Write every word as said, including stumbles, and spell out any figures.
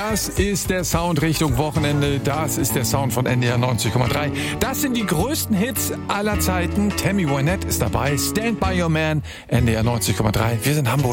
Das ist der Sound Richtung Wochenende. Das ist der Sound von N D R neunzig Komma drei. Das sind die größten Hits aller Zeiten. Tammy Wynette ist dabei. Stand by Your Man. N D R neunzig Komma drei. Wir sind Hamburg.